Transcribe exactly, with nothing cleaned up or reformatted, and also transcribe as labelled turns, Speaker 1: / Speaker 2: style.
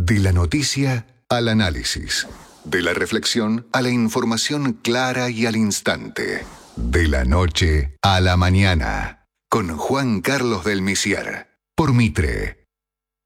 Speaker 1: De la noticia al análisis. De la reflexión a la información clara y al instante. De la noche a la mañana. Con Juan Carlos del Misier. Por Mitre.